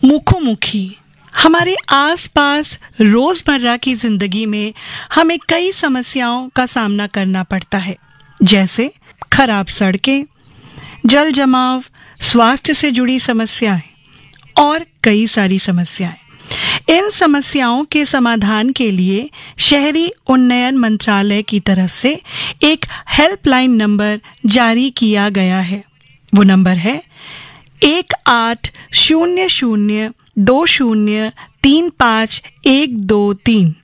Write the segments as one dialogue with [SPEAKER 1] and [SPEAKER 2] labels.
[SPEAKER 1] मुखोमुखी हमारे आसपास रोजमर्रा की जिंदगी में हमें कई समस्याओं का सामना करना पड़ता है, जैसे खराब सड़कें, जल जमाव, स्वास्थ्य से जुड़ी समस्याएं और कई सारी समस्याएं। इन समस्याओं के समाधान के लिए शहरी उन्नयन मंत्रालय की तरफ से एक हेल्पलाइन नंबर जारी किया गया है। वो नंबर है 180020352123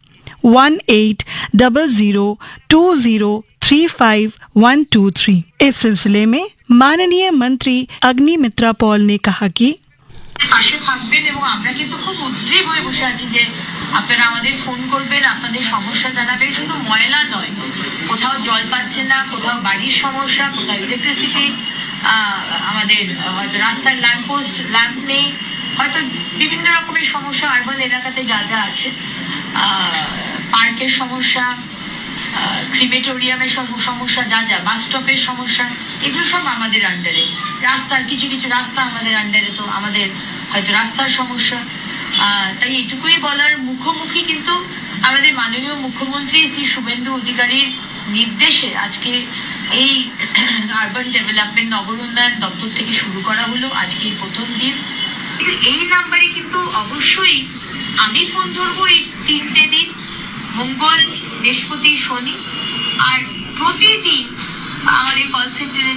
[SPEAKER 1] 180020352123। इस सिलसिले में माननीय मंत्री अग्निमित्रा पॉल ने कहा कि
[SPEAKER 2] পাশে থাকবেন এবং আমরা কিন্তু খুব উদ্গ্রীব হয়ে বসে আছি যে আপনারা আমাদের ফোন করবেন, আপনাদের সমস্যা জানাবেন। শুধু ময়লা নয়, কোথাও জল পাচ্ছেন না, কোথাও বাড়ির সমস্যা, কোথাও ইলেকট্রিসিটি, আমাদের হয়তো রাস্তার ল্যাম্পপোস্ট ল্যাম্প নেই, হয়তো বিভিন্ন রকমের সমস্যা আরবান এলাকাতে যা যা আছে, পার্কের সমস্যা, ক্রিমেটোরিয়ামের সমস্যা, যা যা বাস স্টপের সমস্যা, এগুলো সব আমাদের আন্ডারে। রাস্তার কিছু কিছু রাস্তা আমাদের আন্ডারে, তো আমাদের হয়তো রাস্তার সমস্যা। তাই এটুকুই বলার, মুখোমুখি কিন্তু আমাদের মাননীয় মুখ্যমন্ত্রী শ্রী শুভেন্দু অধিকারীর নির্দেশে আজকে এই আরবান ডেভেলপমেন্ট নগর উন্নয়ন দপ্তর থেকে শুরু করা হলো আজকের প্রথম দিন। এই নাম্বারে কিন্তু অবশ্যই আমি ফোন ধরবো এই 3টে দিন, মঙ্গল, বৃহস্পতি, শনি, আর প্রতিদিন আমাদের কল সেন্টারে